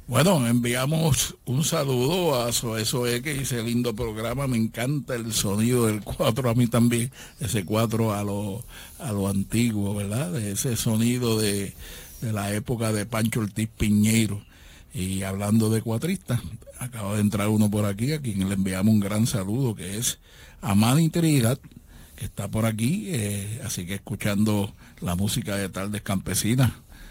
Bueno, enviamos un saludo a Soe que dice lindo programa, me encanta el sonido del 4 a mí también, ese 4 a lo antiguo, ¿verdad? De ese sonido de la época de Pancho Ortiz Piñeiro. Y hablando de cuatristas, acaba de entrar uno por aquí, a quien le enviamos un gran saludo, que es a Manny Trinidad, que está por aquí, así que escuchando la música de Tardes Campesinas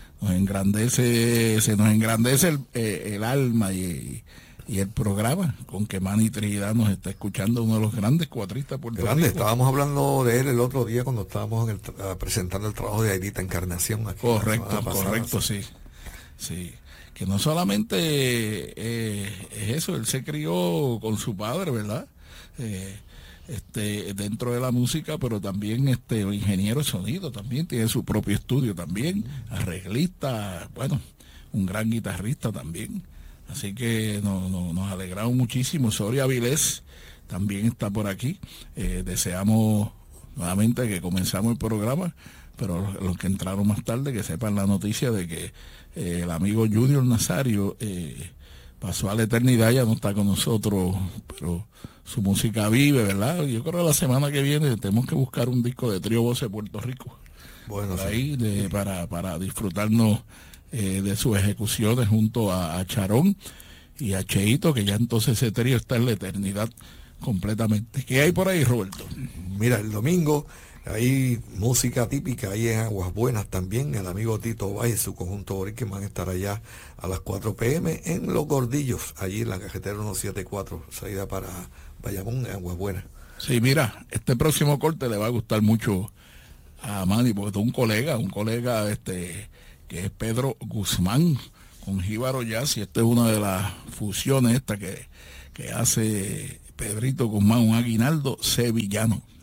se nos engrandece el alma y el programa con que Manny Trinidad nos está escuchando, uno de los grandes cuatristas de Puerto Grande, Rico. estábamos hablando de él el otro día cuando estábamos presentando el trabajo de Aidita Encarnación aquí la Correcto, semana pasada. correcto, sí. Sí, que no solamente es eso, él se crió con su padre, ¿verdad? Eh, dentro de la música, pero también ingeniero de sonido, también tiene su propio estudio también, arreglista, bueno, un gran guitarrista también. Así que nos alegramos muchísimo. Soria Avilés también está por aquí. Deseamos nuevamente que comenzamos el programa, pero los que entraron más tarde que sepan la noticia de que el amigo Junior Nazario pasó a la eternidad, ya no está con nosotros, pero su música vive, ¿verdad? Yo creo que la semana que viene tenemos que buscar un disco de Trío Voces de Puerto Rico. Bueno, Por sí. ahí, para disfrutarnos de sus ejecuciones junto a Charón y a Cheito, que ya entonces ese trío está en la eternidad completamente. ¿Qué hay por ahí, Roberto? Mira, el domingo hay música típica ahí en Aguas Buenas también. El amigo Tito Valle y su conjunto Borique van a estar allá a las 4 p.m. en Los Gordillos, allí en la carretera 174, salida para Bayamón, en Aguas Buenas. Sí, mira, este próximo corte le va a gustar mucho a Manny, porque es un colega que es Pedro Guzmán con Jíbaro Jazz, y esta es una de las fusiones que hace Pedrito Guzmán, un aguinaldo sevillano.